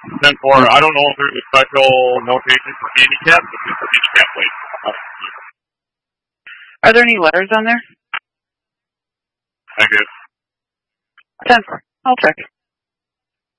10-4. I don't know if there's a special notation for handicap, but it's a handicap plate. Are there any letters on there? I guess. 10-4. I'll check.